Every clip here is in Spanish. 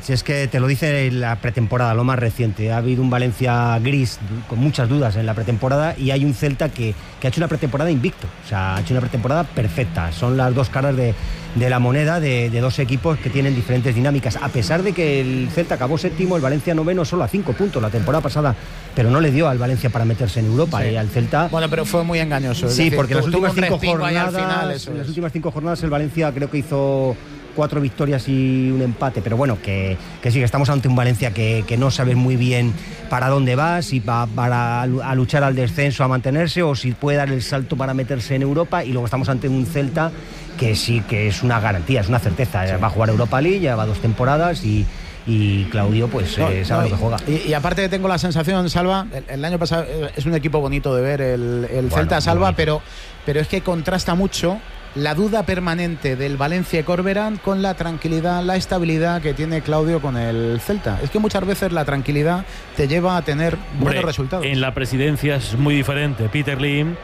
Si es que te lo dice la pretemporada, lo más reciente. Ha habido un Valencia gris con muchas dudas en la pretemporada y hay un Celta que ha hecho una pretemporada invicto. O sea, ha hecho una pretemporada perfecta. Son las dos caras de la moneda de dos equipos que tienen diferentes dinámicas. A pesar de que el Celta acabó séptimo, el Valencia noveno, solo a 5 puntos la temporada pasada, pero no le dio al Valencia para meterse en Europa. Sí. Al Celta... Bueno, pero fue muy engañoso. Sí, decir, porque en las últimas 5 jornadas, final, las últimas 5 jornadas el Valencia creo que hizo 4 victorias y un empate, pero bueno, que sí, que estamos ante un Valencia que no sabe muy bien para dónde va, si va a luchar al descenso, a mantenerse, o si puede dar el salto para meterse en Europa, y luego estamos ante un Celta que sí que es una garantía, es una certeza. Sí. Va a jugar Europa League, ya va 2 temporadas y Claudio pues sabe lo que juega. Y aparte tengo la sensación, Salva, el año pasado es un equipo bonito de ver el Celta, Salva, pero es que contrasta mucho la duda permanente del Valencia y Corberán con la tranquilidad, la estabilidad que tiene Claudio con el Celta. Es que muchas veces la tranquilidad te lleva a tener buenos resultados. En la presidencia es muy diferente Peter Lim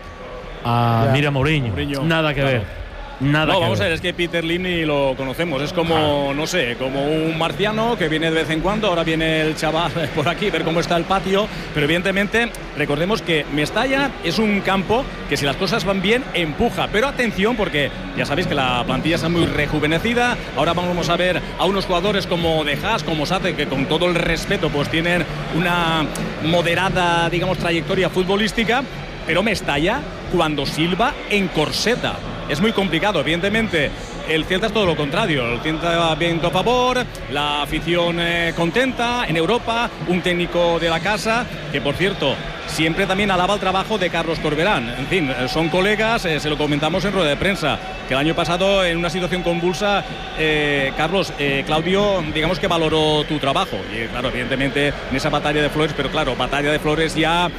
a Mira Mourinho. Nada que ver. Vamos a ver, es que Peter Lim ni lo conocemos. Es como, no sé, como un marciano que viene de vez en cuando. Ahora viene el chaval por aquí, ver cómo está el patio. Pero evidentemente, recordemos que Mestalla es un campo que, si las cosas van bien, empuja. Pero atención, porque ya sabéis que la plantilla está muy rejuvenecida. Ahora vamos a ver a unos jugadores como De Haas, como Sate, que con todo el respeto pues tienen una moderada, digamos, trayectoria futbolística. Pero Mestalla, cuando silba, encorseta. Es muy complicado, evidentemente. El Celta es todo lo contrario. El Celta va viento a favor, la afición contenta en Europa, un técnico de la casa que, por cierto, siempre también alaba el trabajo de Carlos Corberán. En fin, son colegas, se lo comentamos en rueda de prensa, que el año pasado, en una situación convulsa, Carlos, Claudio, digamos que valoró tu trabajo. Y claro, evidentemente en esa batalla de flores, pero claro, batalla de flores ya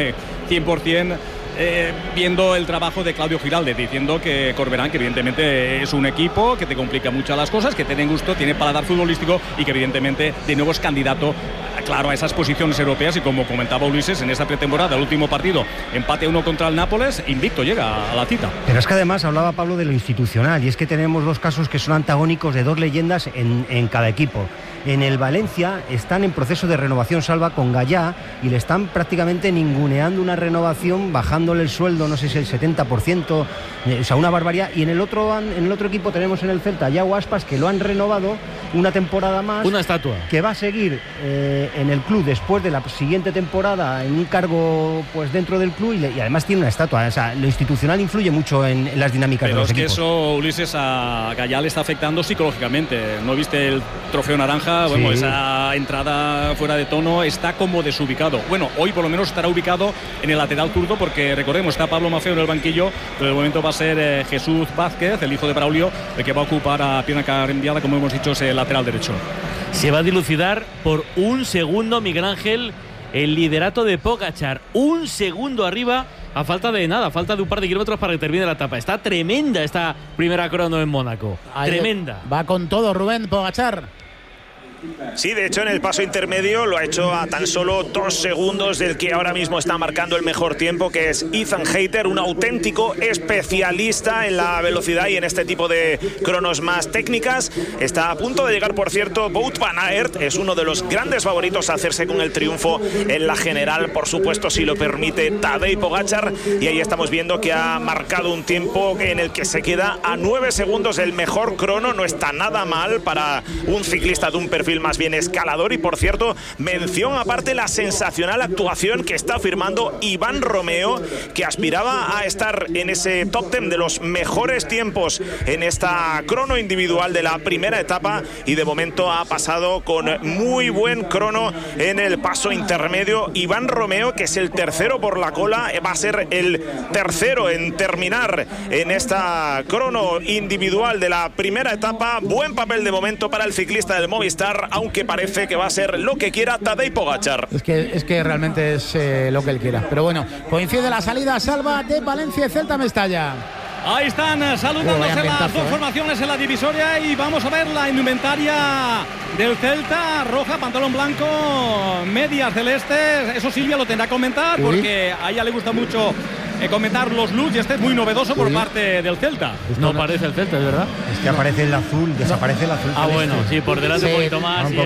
100%. Viendo el trabajo de Claudio Giralde, diciendo que Corberán, que evidentemente es un equipo que te complica mucho las cosas, que tiene gusto, tiene paladar futbolístico y que evidentemente de nuevo es candidato, claro, a esas posiciones europeas. Y como comentaba Ulises, en esta pretemporada, el último partido, empate 1 contra el Nápoles, invicto llega a la cita. Pero es que además hablaba Pablo de lo institucional, y es que tenemos 2 casos que son antagónicos de 2 leyendas en cada equipo. En el Valencia están en proceso de renovación, Salva, con Gallá, y le están prácticamente ninguneando una renovación, bajándole el sueldo, no sé si el 70%, o sea, una barbaridad. Y en el otro equipo tenemos en el Celta Yago Aspas, que lo han renovado una temporada más. Una estatua. Que va a seguir en el club después de la siguiente temporada en un cargo pues dentro del club, y además tiene una estatua. O sea, lo institucional influye mucho en las dinámicas de los equipos. Pero es que eso, Ulises, a Gallá le está afectando psicológicamente. ¿No viste el trofeo naranja? Bueno, sí. Esa entrada fuera de tono, está como desubicado. Bueno, hoy por lo menos estará ubicado en el lateral zurdo, porque recordemos, está Pablo Maffeo en el banquillo, pero de momento va a ser Jesús Vázquez, el hijo de Braulio, el que va a ocupar a pierna cambiada, como hemos dicho, ese lateral derecho. Se va a dilucidar por un segundo, Miguel Ángel, el liderato de Pogačar. Un segundo arriba, a falta de nada, a falta de un par de kilómetros para que termine la etapa. Está tremenda esta primera crono en Mónaco. Ahí tremenda. Va con todo Rubén Pogačar. Sí, de hecho en el paso intermedio lo ha hecho a tan solo 2 segundos del que ahora mismo está marcando el mejor tiempo, que es Ethan Hayter, un auténtico especialista en la velocidad y en este tipo de cronos más técnicas. Está a punto de llegar, por cierto, Wout van Aert, es uno de los grandes favoritos a hacerse con el triunfo en la general, por supuesto, si lo permite Tadej Pogačar, y ahí estamos viendo que ha marcado un tiempo en el que se queda a 9 segundos del mejor crono. No está nada mal para un ciclista de un perfil más bien escalador. Y por cierto, mención aparte la sensacional actuación que está firmando Iván Romeo, que aspiraba a estar en ese top 10 de los mejores tiempos en esta crono individual de la primera etapa, y de momento ha pasado con muy buen crono en el paso intermedio. Iván Romeo, que es el tercero por la cola, va a ser el tercero en terminar en esta crono individual de la primera etapa. Buen papel de momento para el ciclista del Movistar, aunque parece que va a ser lo que quiera Tadej Pogačar. Es que realmente es lo que él quiera. Pero bueno, coincide la salida, Salva, de Valencia y Celta Mestalla. Ahí están saludándose las 2 formaciones en la divisoria, y vamos a ver la indumentaria del Celta: roja, pantalón blanco, medias celestes. Eso Silvia lo tendrá que comentar, porque a ella le gusta mucho comentar los looks, y este es muy novedoso por parte del Celta. No parece el Celta, es verdad. Es que aparece el azul, desaparece el azul. Bueno, sí, por delante un poquito más.